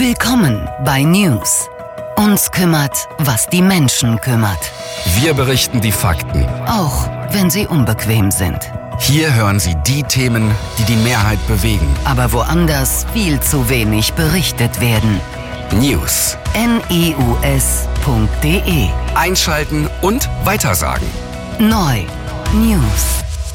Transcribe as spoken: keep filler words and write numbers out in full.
Willkommen bei News. Uns kümmert, was die Menschen kümmert. Wir berichten die Fakten. Auch wenn sie unbequem sind. Hier hören Sie die Themen, die die Mehrheit bewegen. Aber woanders viel zu wenig berichtet werden. News. News punkt de. Einschalten und weitersagen. Neu. News.